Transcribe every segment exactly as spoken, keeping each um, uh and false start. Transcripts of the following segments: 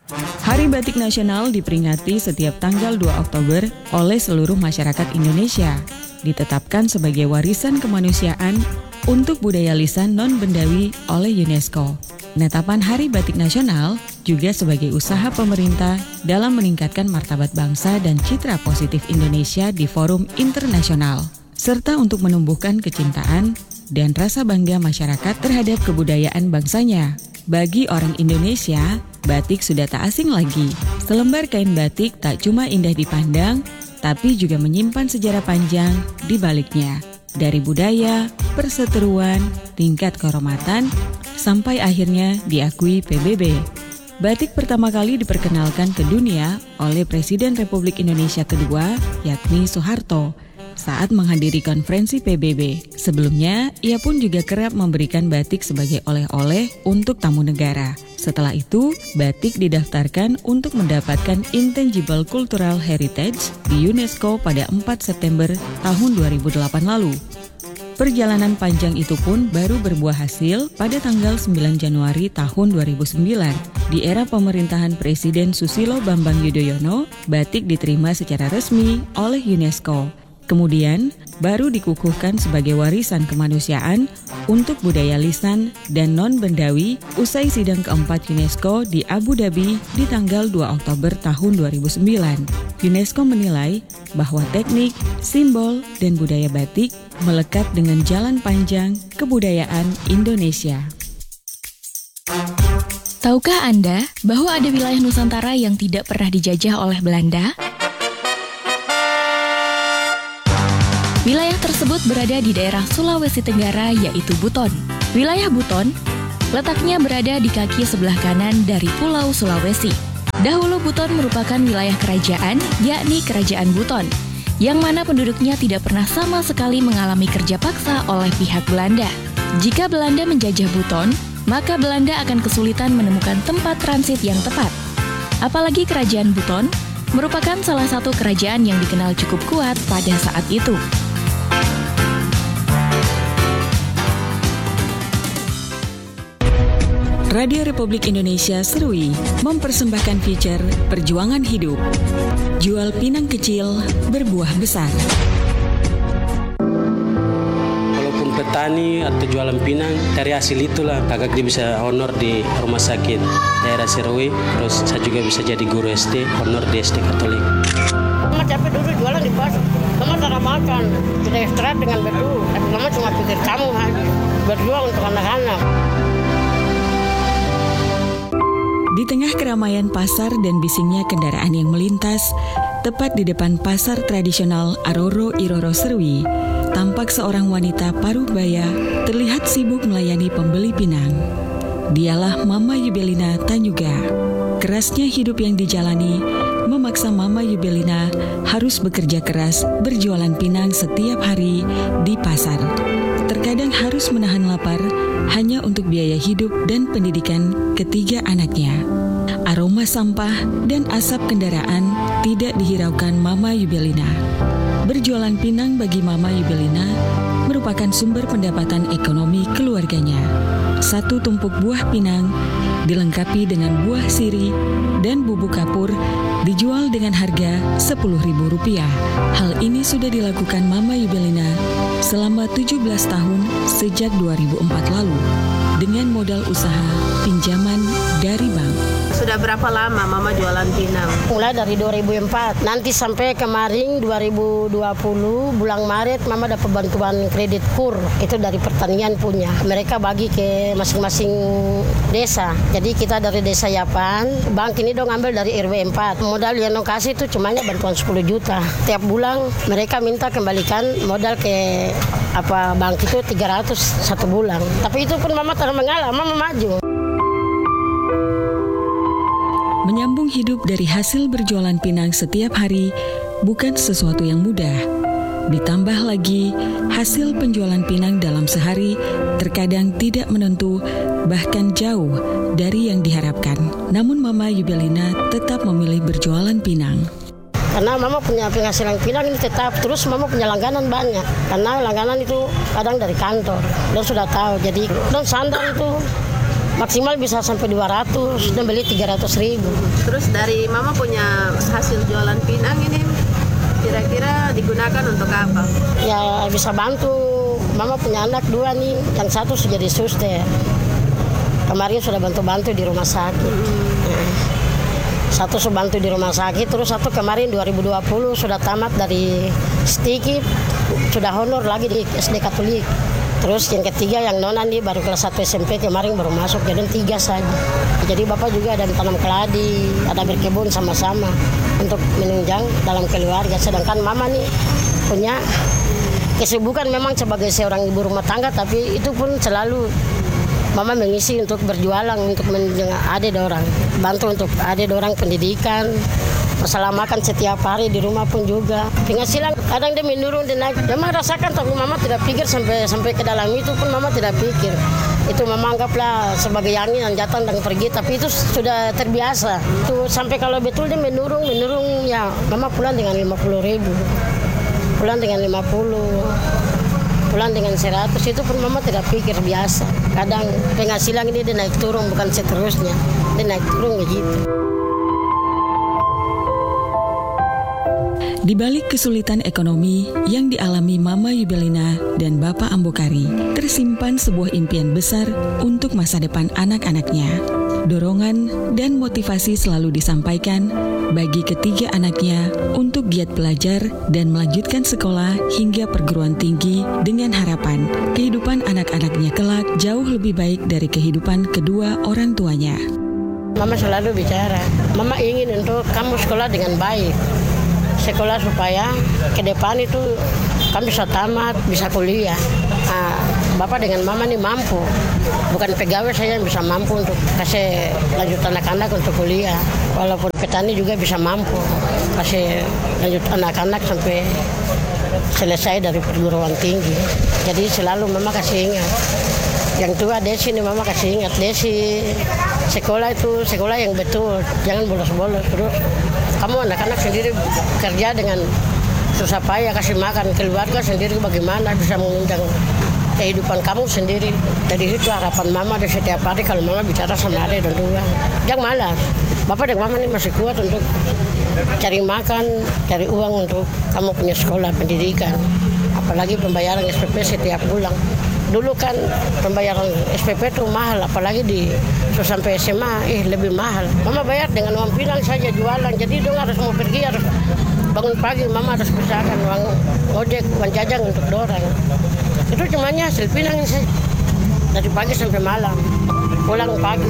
Hari Batik Nasional diperingati setiap tanggal dua Oktober oleh seluruh masyarakat Indonesia. Ditetapkan sebagai warisan kemanusiaan untuk budaya lisan non-bendawi oleh UNESCO. Penetapan Hari Batik Nasional juga sebagai usaha pemerintah dalam meningkatkan martabat bangsa dan citra positif Indonesia di forum internasional, serta untuk menumbuhkan kecintaan dan rasa bangga masyarakat terhadap kebudayaan bangsanya. Bagi orang Indonesia, batik sudah tak asing lagi. Selembar kain batik tak cuma indah dipandang, tapi juga menyimpan sejarah panjang di baliknya. Dari budaya, perseteruan, tingkat kehormatan, sampai akhirnya diakui P B B. Batik pertama kali diperkenalkan ke dunia oleh Presiden Republik Indonesia kedua, yakni Soeharto, saat menghadiri konferensi P B B. Sebelumnya, ia pun juga kerap memberikan batik sebagai oleh-oleh untuk tamu negara. Setelah itu, batik didaftarkan untuk mendapatkan Intangible Cultural Heritage di UNESCO pada empat September tahun dua ribu delapan lalu. Perjalanan panjang itu pun baru berbuah hasil pada tanggal sembilan Januari tahun dua ribu sembilan. Di era pemerintahan Presiden Susilo Bambang Yudhoyono, batik diterima secara resmi oleh UNESCO. Kemudian, baru dikukuhkan sebagai warisan kemanusiaan untuk budaya lisan dan non-bendawi usai sidang keempat UNESCO di Abu Dhabi di tanggal dua Oktober tahun dua ribu sembilan. UNESCO menilai bahwa teknik, simbol, dan budaya batik melekat dengan jalan panjang kebudayaan Indonesia. Tahukah Anda bahwa ada wilayah Nusantara yang tidak pernah dijajah oleh Belanda? Wilayah tersebut berada di daerah Sulawesi Tenggara, yaitu Buton. Wilayah Buton letaknya berada di kaki sebelah kanan dari Pulau Sulawesi. Dahulu Buton merupakan wilayah kerajaan, yakni Kerajaan Buton, yang mana penduduknya tidak pernah sama sekali mengalami kerja paksa oleh pihak Belanda. Jika Belanda menjajah Buton, maka Belanda akan kesulitan menemukan tempat transit yang tepat. Apalagi Kerajaan Buton merupakan salah satu kerajaan yang dikenal cukup kuat pada saat itu. Radio Republik Indonesia Serui mempersembahkan feature Perjuangan Hidup. Jual pinang kecil, berbuah besar. Walaupun petani atau jualan pinang, dari hasil itulah kakak dia bisa honor di rumah sakit daerah Serui. Terus saya juga bisa jadi guru S D, honor di S D Katolik. Mama capek dulu jualan di pasar. Mama tak makan, kita istirahat dengan betul. Tapi mama cuma pikir kamu berjuang untuk anak-anak. Di tengah keramaian pasar dan bisingnya kendaraan yang melintas, tepat di depan pasar tradisional Aroro Iroro Serui, tampak seorang wanita paruh baya terlihat sibuk melayani pembeli pinang. Dialah Mama Yubelina Tanyuga. Kerasnya hidup yang dijalani memaksa Mama Yubelina harus bekerja keras berjualan pinang setiap hari di pasar. Terkadang harus menahan lapar hanya untuk biaya hidup dan pendidikan ketiga anaknya. Aroma sampah dan asap kendaraan tidak dihiraukan Mama Yubelina. Berjualan pinang bagi Mama Yubelina merupakan sumber pendapatan ekonomi keluarganya. Satu tumpuk buah pinang dilengkapi dengan buah siri dan bubuk kapur dijual dengan harga sepuluh ribu rupiah. Hal ini sudah dilakukan Mama Yubelina selama tujuh belas tahun sejak dua ribu empat lalu dengan modal usaha pinjaman dari bank. Sudah berapa lama Mama jualan pinang? Mulai dari dua ribu empat, nanti sampai kemarin dua ribu dua puluh bulan Maret Mama dapat bantuan kredit kur, itu dari pertanian punya. Mereka bagi ke masing-masing desa. Jadi kita dari desa Yapan, bank ini dong ambil dari R W empat. Modal yang dong kasih itu cumanya bantuan sepuluh juta. Tiap bulan mereka minta kembalikan modal ke apa bank itu tiga ratus satu bulan. Tapi itu pun Mama tak mengalah, Mama maju. Menyambung hidup dari hasil berjualan pinang setiap hari bukan sesuatu yang mudah. Ditambah lagi, hasil penjualan pinang dalam sehari terkadang tidak menentu, bahkan jauh dari yang diharapkan. Namun Mama Yubelina tetap memilih berjualan pinang. Karena Mama punya penghasilan pinang ini tetap, terus Mama punya langganan banyak. Karena langganan itu kadang dari kantor, dan sudah tahu. Jadi dan sandal itu Maksimal bisa sampai dua ratus dan beli tiga ratus ribu. Terus dari mama punya hasil jualan pinang ini kira-kira digunakan untuk apa? Ya bisa bantu, mama punya anak dua nih, yang satu sudah jadi suster. Kemarin sudah bantu-bantu di rumah sakit. Hmm. Satu sudah bantu di rumah sakit, terus satu kemarin dua ribu dua puluh sudah tamat dari Stiki, sudah honor lagi di S D Katolik. Terus yang ketiga yang nona nih baru kelas satu S M P kemarin baru masuk, jadi tiga saja. Jadi bapak juga ada tanam keladi, ada berkebun sama-sama untuk menunjang dalam keluarga. Sedangkan mama nih punya kesibukan memang sebagai seorang ibu rumah tangga, tapi itu pun selalu mama mengisi untuk berjualan untuk menunjang adik orang, bantu untuk adik orang pendidikan. Masalah makan setiap hari di rumah pun juga. Penghasilan kadang dia menurun dan naik. Dia merasakan tapi mama tidak pikir sampai sampai ke dalam itu pun mama tidak pikir. Itu mama anggaplah sebagai angin yang datang dan pergi, tapi itu sudah terbiasa. Itu sampai kalau betul dia menurun, menurun ya mama pulang dengan lima puluh ribu. Pulang dengan lima puluh. Pulang dengan seratus, itu pun mama tidak pikir, biasa. Kadang penghasilan ini dia naik turun bukan seterusnya. Dia naik turun begitu. Di balik kesulitan ekonomi yang dialami Mama Yubelina dan Bapak Ambokari, tersimpan sebuah impian besar untuk masa depan anak-anaknya. Dorongan dan motivasi selalu disampaikan bagi ketiga anaknya untuk giat belajar dan melanjutkan sekolah hingga perguruan tinggi dengan harapan kehidupan anak-anaknya kelak jauh lebih baik dari kehidupan kedua orang tuanya. Mama selalu bicara, Mama ingin untuk kamu sekolah dengan baik. Sekolah supaya ke depan itu kami bisa tamat, bisa kuliah. Nah, Bapak dengan Mama nih mampu, bukan pegawai saya yang bisa mampu untuk kasih lanjut anak-anak untuk kuliah. Walaupun petani juga bisa mampu kasih lanjut anak-anak sampai selesai dari perguruan tinggi. Jadi selalu Mama kasih ingat. Yang tua Desi nih Mama kasih ingat, Desi sekolah itu sekolah yang betul, jangan bolos-bolos terus. Kamu anak-anak sendiri kerja dengan susah payah kasih makan, keluarga sendiri bagaimana bisa mengundang kehidupan kamu sendiri. Dari situ harapan Mama di setiap hari kalau Mama bicara sama adik dan tua. Jangan malas. Bapak dan Mama ini masih kuat untuk cari makan, cari uang untuk kamu punya sekolah pendidikan. Apalagi pembayaran S P P setiap bulan. Dulu kan pembayaran S P P itu mahal, apalagi di sampai S M A eh lebih mahal. Mama bayar dengan uang pinang saja jualan, jadi dong harus mau pergi harus bangun pagi, Mama harus usahakan uang ojek, uang jajan untuk dorang. Itu cuma hasil pinang saja dari pagi sampai malam, pulang pagi.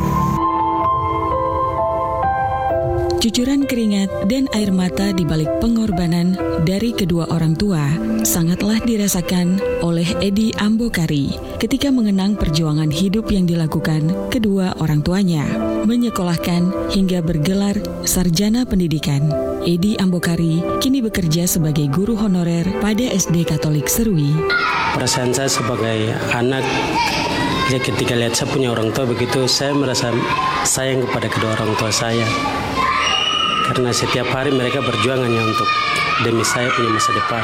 Cucuran keringat dan air mata di balik pengorbanan dari kedua orang tua sangatlah dirasakan oleh Edi Ambokari ketika mengenang perjuangan hidup yang dilakukan kedua orang tuanya, menyekolahkan hingga bergelar sarjana pendidikan. Edi Ambokari kini bekerja sebagai guru honorer pada S D Katolik Serui. Perasaan saya sebagai anak, ya ketika lihat saya punya orang tua begitu, saya merasa sayang kepada kedua orang tua saya. Karena setiap hari mereka berjuang hanya untuk demi saya punya masa depan.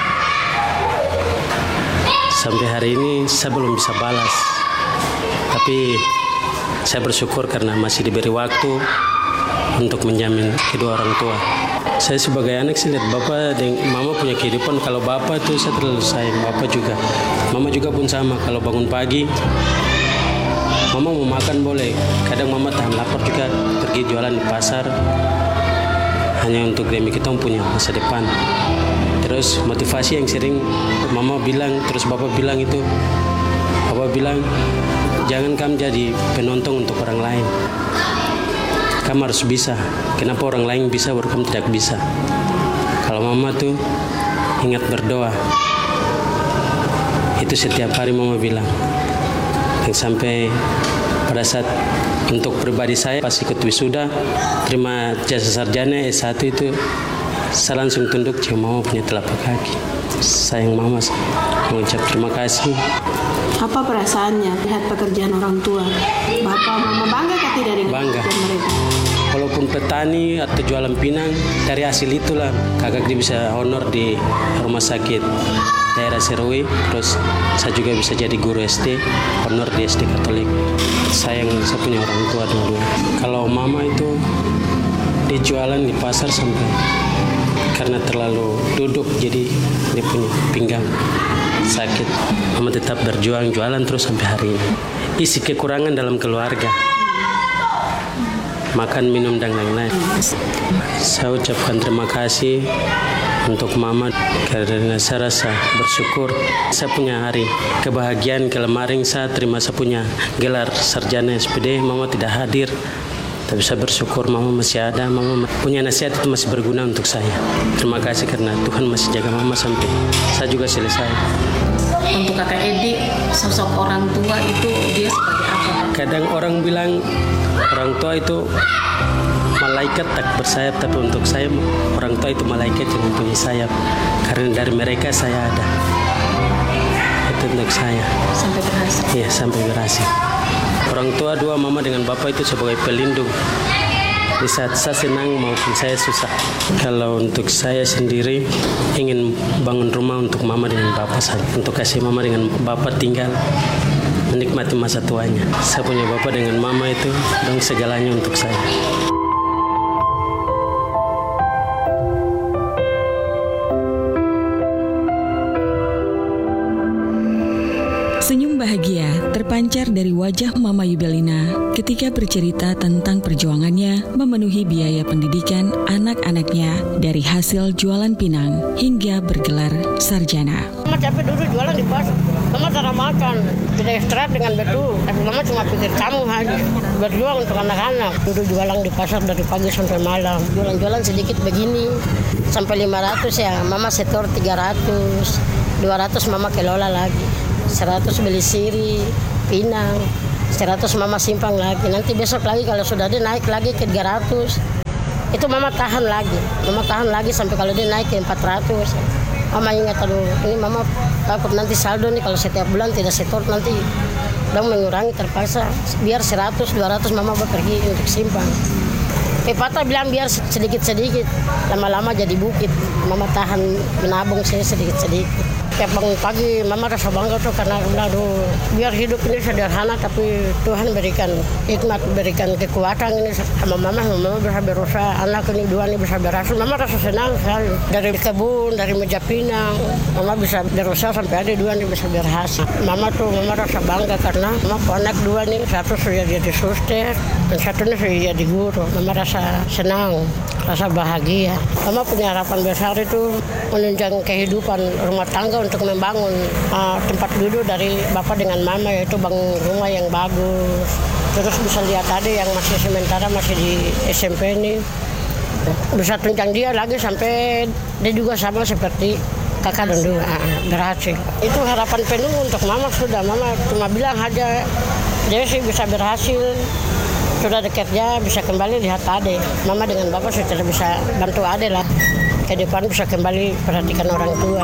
Sampai hari ini saya belum bisa balas. Tapi saya bersyukur karena masih diberi waktu untuk menjamin kedua orang tua. Saya sebagai anak sih lihat Bapak dan Mama punya kehidupan. Kalau Bapak tuh saya terlalu sayang, Bapak juga. Mama juga pun sama, kalau bangun pagi Mama mau makan boleh. Kadang Mama tahan lapar juga pergi jualan di pasar. Hanya untuk demi kita punya masa depan. Terus motivasi yang sering Mama bilang, terus Bapak bilang itu, Bapak bilang jangan kamu jadi penonton untuk orang lain. Kamu harus bisa. Kenapa orang lain bisa baru kamu tidak bisa? Kalau Mama tuh ingat berdoa. Itu setiap hari Mama bilang. Yang sampai pada saat untuk pribadi saya pas ikut wisuda terima jasa sarjana S satu itu saya langsung tunduk cium Mama punya telapak kaki. Sayang Mama, mengucap terima kasih. Apa perasaannya lihat pekerjaan orang tua? Bapak Mama bangga kah tidak dengan bangga. pekerjaan mereka? walaupun petani atau jualan pinang, dari hasil itulah kakak dia bisa honor di rumah sakit daerah Serui. Terus saya juga bisa jadi guru S D, honor di S D Katolik. Sayang saya punya orang tua dulu. Kalau mama itu dia jualan di pasar sampai karena terlalu duduk jadi dia punya pinggang sakit. Mama tetap berjuang jualan terus sampai hari ini. Isi kekurangan dalam keluarga, makan, minum, dan lain-lain. Saya ucapkan terima kasih untuk mama karena saya rasa bersyukur. Saya punya hari kebahagiaan kemarin saya terima saya punya gelar sarjana S P D. Mama tidak hadir, tapi saya bersyukur mama masih ada. Mama punya nasihat itu masih berguna untuk saya. Terima kasih karena Tuhan masih jaga mama sampai saya juga selesai. Untuk kakak Edi, sosok orang tua itu dia sebagai apa? Kadang orang bilang orang tua itu malaikat tak bersayap, tapi untuk saya orang tua itu malaikat yang mempunyai sayap. Karena dari mereka saya ada. Itu untuk saya. Sampai berhasil? Iya, sampai berhasil. Orang tua dua, mama dengan bapak itu sebagai pelindung. Di saat saya senang maupun saya susah. Kalau untuk saya sendiri ingin bangun rumah untuk mama dengan bapak saja. Untuk kasih mama dengan bapak tinggal menikmati masa tuanya. Saya punya bapak dengan mama itu dong segalanya untuk saya. Senyum bahagia terpancar dari wajah Mama Yubelina ketika bercerita tentang perjuangannya memenuhi biaya pendidikan anak-anaknya dari hasil jualan pinang hingga bergelar sarjana. Mama capek dulu jualan di pasar. Mama cara makan, tidak istirahat dengan betul. Tapi mama cuma pikir kamu aja, berjuang untuk anak-anak. Dulu jualan di pasar dari pagi sampai malam. Jualan-jualan sedikit begini, sampai lima ratus ya. Mama setor tiga ratus, dua ratus mama kelola lagi. seratus beli siri, pinang, seratus mama simpang lagi. Nanti besok lagi kalau sudah dia naik lagi ke tiga ratus. Itu mama tahan lagi. Mama tahan lagi sampai kalau dia naik ke empat ratus. Mama ingat, aduh, ini mama takut nanti saldo nih kalau setiap bulan tidak setor nanti dong mengurangi terpaksa. Biar seratus, dua ratus mama pergi untuk simpang. Pepatah bilang biar sedikit-sedikit, lama-lama jadi bukit. Mama tahan menabung saya sedikit-sedikit. Tiap bangun pagi mama rasa bangga tuh karena aduh, biar hidup ini sederhana tapi Tuhan berikan hikmat, berikan kekuatan ini sama mama. Mama bisa berusaha, anak ini dua ini bisa berhasil. Mama rasa senang sekali. Dari kebun, dari meja pinang, mama bisa berusaha sampai ada dua ini bisa berhasil. Mama tuh mama rasa bangga karena mama punya anak dua nih, satu sudah jadi suster dan satu ini sudah jadi guru. Mama rasa senang, rasa bahagia. Mama punya harapan besar itu menunjang kehidupan rumah tangga untuk membangun uh, tempat duduk dari bapak dengan mama, yaitu bangun rumah yang bagus. Terus bisa lihat tadi yang masih sementara masih di S M P ini, bisa tunjang dia lagi sampai dia juga sama seperti kakak dan dua uh, berhasil. Itu harapan penuh untuk mama sudah. Mama cuma bilang aja dia sih bisa berhasil, sudah dekatnya bisa kembali lihat ade. Mama dengan bapak sudah bisa bantu ade lah. Ke depan bisa kembali perhatikan orang tua.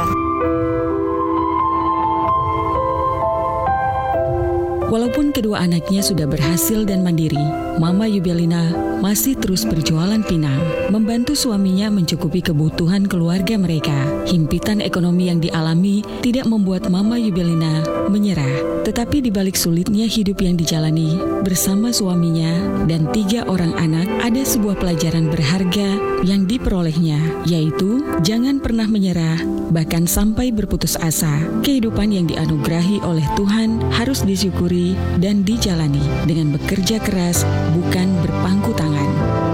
Walaupun kedua anaknya sudah berhasil dan mandiri, Mama Yubelina masih terus berjualan pinang, membantu suaminya mencukupi kebutuhan keluarga mereka. Himpitan ekonomi yang dialami tidak membuat Mama Yubelina menyerah, tetapi di balik sulitnya hidup yang dijalani bersama suaminya dan tiga orang anak, ada sebuah pelajaran berharga yang diperolehnya, yaitu jangan pernah menyerah, bahkan sampai berputus asa. Kehidupan yang dianugerahi oleh Tuhan harus disyukuri dan dijalani dengan bekerja keras, bukan berpangku tangan.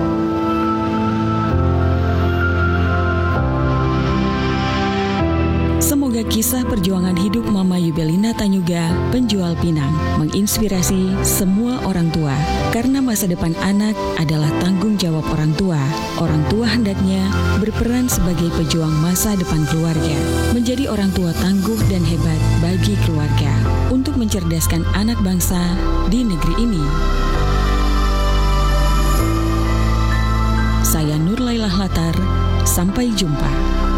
Semoga kisah perjuangan hidup Mama Yubelina Tanyuga, penjual pinang, menginspirasi semua orang tua. Karena masa depan anak adalah tanggung jawab orang tua. Orang tua hendaknya berperan sebagai pejuang masa depan keluarga, menjadi orang tua tangguh dan hebat bagi keluarga untuk mencerdaskan anak bangsa di negeri ini. Saya Nur Lailah Latar, sampai jumpa.